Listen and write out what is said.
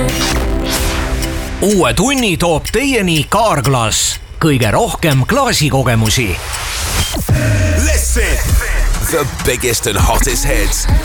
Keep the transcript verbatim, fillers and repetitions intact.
Uue tunni toob teieni Carglass. Kõige rohkem klaasikogemusi. Listen! The biggest and hottest hits